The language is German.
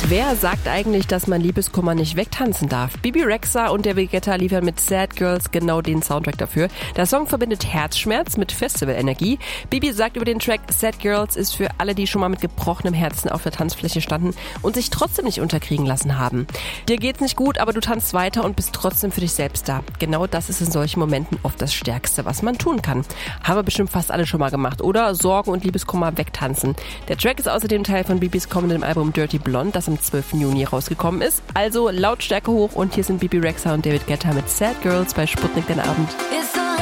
Wer sagt eigentlich, dass man Liebeskummer nicht wegtanzen darf? Bebe Rexha und David Guetta liefern mit Sad Girls genau den Soundtrack dafür. Der Song verbindet Herzschmerz mit Festivalenergie. Bebe sagt über den Track, Sad Girls ist für alle, die schon mal mit gebrochenem Herzen auf der Tanzfläche standen und sich trotzdem nicht unterkriegen lassen haben. Dir geht's nicht gut, aber du tanzt weiter und bist trotzdem für dich selbst da. Genau das ist in solchen Momenten oft das Stärkste, was man tun kann. Haben wir bestimmt fast alle schon mal gemacht, oder? Sorgen und Liebeskummer wegtanzen. Der Track ist außerdem Teil von Bibis kommendem Album Dirty Blonde, das am 12. Juni rausgekommen ist. Also Lautstärke hoch und hier sind Bebe Rexha und David Guetta mit Sad Girls bei Sputnik den Abend.